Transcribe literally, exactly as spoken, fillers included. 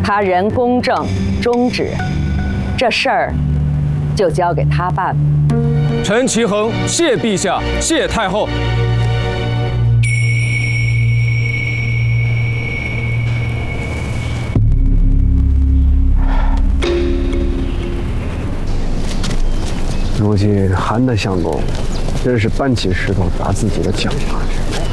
他人公正忠直，这事儿就交给他办吧。 陈其衡谢陛下，谢太后。 如今韩的相公，真是搬起石头砸自己的脚啊！